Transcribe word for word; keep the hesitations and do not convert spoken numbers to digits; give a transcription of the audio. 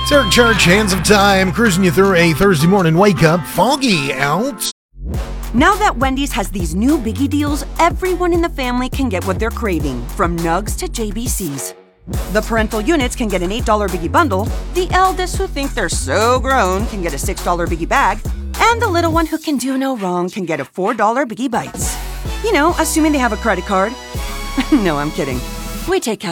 It's Eric Church, Hands of Time, cruising you through a Thursday morning wake up. Foggy out. Now that Wendy's has these new biggie deals, everyone in the family can get what they're craving, from nugs to J B Cs. The parental units can get an eight dollar biggie bundle, the eldest who think they're so grown can get a six dollar biggie bag, and the little one who can do no wrong can get a four dollar biggie bites. You know, assuming they have a credit card. No, I'm kidding. We take cash.